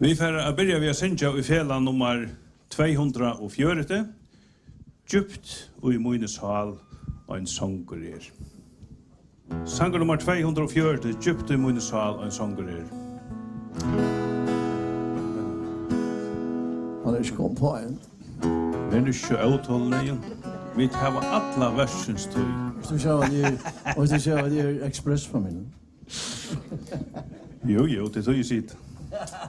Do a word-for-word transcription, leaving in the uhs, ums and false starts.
Vi får börja vi att synja i fälla nummer tvåhundrafjorton. Djupt och i minnes hal och en sånger er. Sanger nummer tvåhundrafjorton, djupt i minnes hal och en sånger er. Han är inte kom på en. Vi är nu tjugoåtta igen. Vi tar alla versens tøy. Hvis du ser det är, och du ser det är expressfamiljen. Jo, jo, det tog ju sitt.